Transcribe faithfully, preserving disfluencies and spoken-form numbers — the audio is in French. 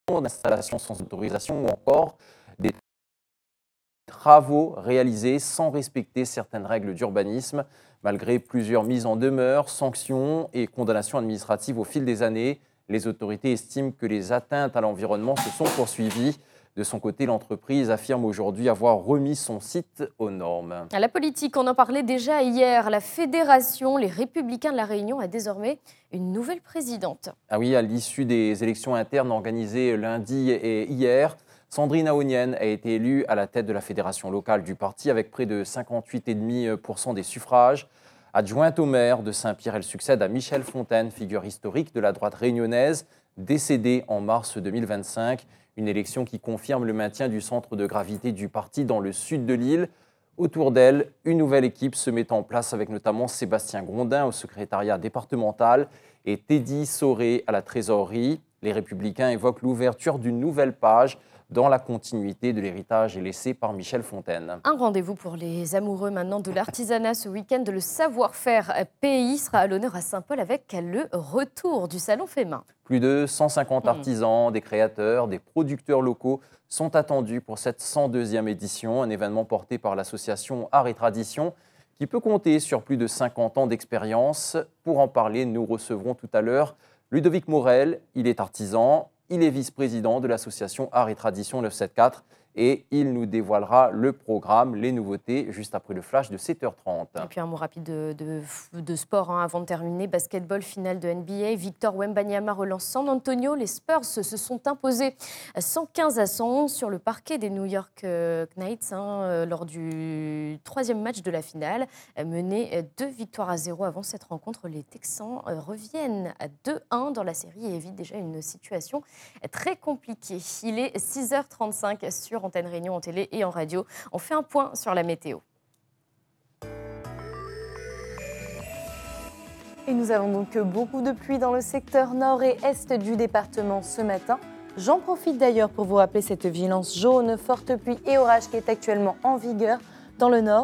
d'installations sans autorisation ou encore des travaux réalisés sans respecter certaines règles d'urbanisme. Malgré plusieurs mises en demeure, sanctions et condamnations administratives au fil des années, les autorités estiment que les atteintes à l'environnement se sont poursuivies. De son côté, l'entreprise affirme aujourd'hui avoir remis son site aux normes. À la politique, on en parlait déjà hier. La Fédération Les Républicains de La Réunion a désormais une nouvelle présidente. Ah oui, à l'issue des élections internes organisées lundi et hier, Sandrine Aonienne a été élue à la tête de la fédération locale du parti avec près de cinquante-huit virgule cinq pour cent des suffrages. Adjointe au maire de Saint-Pierre, elle succède à Michel Fontaine, figure historique de la droite réunionnaise, décédé en mars deux mille vingt-cinq. Une élection qui confirme le maintien du centre de gravité du parti dans le sud de l'île. Autour d'elle, une nouvelle équipe se met en place avec notamment Sébastien Grondin au secrétariat départemental et Teddy Sauré à la trésorerie. Les Républicains évoquent l'ouverture d'une nouvelle page dans la continuité de l'héritage laissé par Michel Fontaine. Un rendez-vous pour les amoureux maintenant de l'artisanat ce week-end. Le savoir-faire pays sera à l'honneur à Saint-Paul avec le retour du salon fait main. Plus de cent cinquante artisans, des créateurs, des producteurs locaux sont attendus pour cette cent deuxième édition, un événement porté par l'association Art et Tradition qui peut compter sur plus de cinquante ans d'expérience. Pour en parler, nous recevrons tout à l'heure Ludovic Morel. Il est artisan, il est vice-président de l'association Art et Tradition neuf cent soixante-quatorze et il nous dévoilera le programme, les nouveautés, juste après le flash de sept heures trente. Et puis un mot rapide de, de, de sport hein, avant de terminer. Basketball, finale de N B A. Victor Wembanyama relance San Antonio. Les Spurs se sont imposés cent quinze à cent onze sur le parquet des New York Knights hein, lors du troisième match de la finale. Menés deux victoires à zéro avant cette rencontre, les Texans reviennent à deux un dans la série et évitent déjà une situation très compliquée. Il est six heures trente-cinq sur Antenne Réunion en télé et en radio. On fait un point sur la météo. Et nous avons donc beaucoup de pluie dans le secteur nord et est du département ce matin. J'en profite d'ailleurs pour vous rappeler cette vigilance jaune, forte pluie et orage qui est actuellement en vigueur dans le nord.